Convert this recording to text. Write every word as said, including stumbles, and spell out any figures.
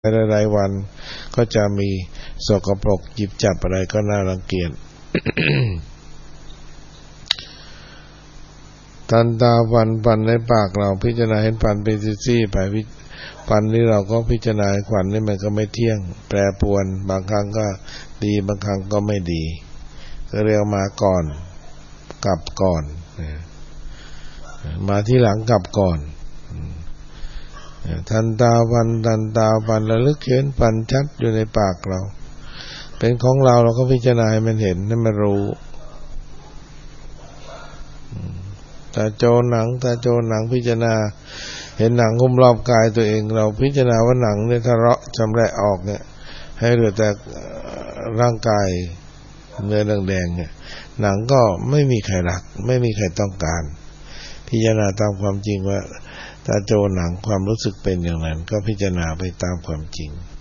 หลายๆวันก็จะมีสกปรกหยิบจับอะไรก็น่ารังเกียจ ทันตาฟันฟันในปากเราพิจารณาเห็นฟันเป็นซี่ๆไปฟันนี้เราก็พิจารณาฟันนี่มันก็ไม่เที่ยงแปรปรวนบางครั้งก็ดีบางครั้งก็ไม่ดีก็เรียกมาก่อนกลับก่อนมาที่หลังกลับก่อนทันตาฟันทันตาฟันระลึกเห็นฟันชัดอยู่ในปากเราเป็นของเราเราก็พิจารณาให้มันเห็นให้มันรู้ตาโจหนังตาโจหนังพิจารณาเห็นหนังหุ้มรอบกายตัวเองเราพิจารณาว่าหนังเนี่ยถ้าเราชำแหละออกเนี่ยให้เหลือแต่ร่างกายเนื้อแดงๆเนี่ยหนังก็ไม่มีใครรักไม่มีใครต้องการพิจารณาตามความจริงว่าตาโจหนังความรู้สึกเป็นอย่างนั้นก็พิจารณาไปตามความจริง